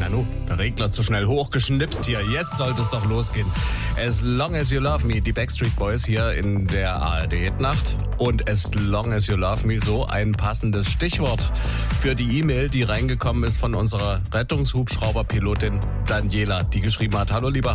Nanu, der Regler zu schnell hochgeschnipst hier. Jetzt sollte es doch losgehen. As Long As You Love Me, die Backstreet Boys hier in der ARD-Nacht. Und As Long As You Love Me, so ein passendes Stichwort für die E-Mail, die reingekommen ist von unserer Rettungshubschrauberpilotin Daniela, die geschrieben hat: Hallo lieber